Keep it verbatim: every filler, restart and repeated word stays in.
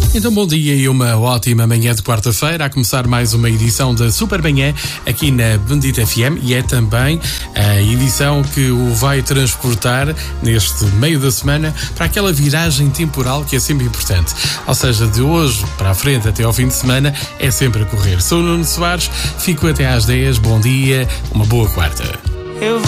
Então, bom dia e uma ótima manhã de quarta-feira, a começar mais uma edição da Super Manhã aqui na Bendita F M, e é também a edição que o vai transportar neste meio da semana para aquela viragem temporal que é sempre importante. Ou seja, de hoje para a frente até ao fim de semana é sempre a correr. Sou o Nuno Soares, fico até às dez, bom dia, uma boa quarta. Eu